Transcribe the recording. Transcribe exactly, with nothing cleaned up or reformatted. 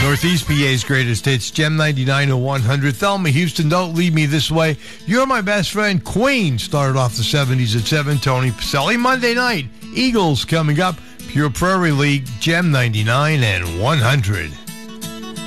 Northeast P A's greatest hits, Gem ninety-nine to one hundred. Thelma Houston, Don't Leave Me This Way. You're My Best Friend. Queen started off the seventies at seven. Tony Pacelli. Monday night, Eagles coming up. Pure Prairie League, Gem ninety-nine and one hundred.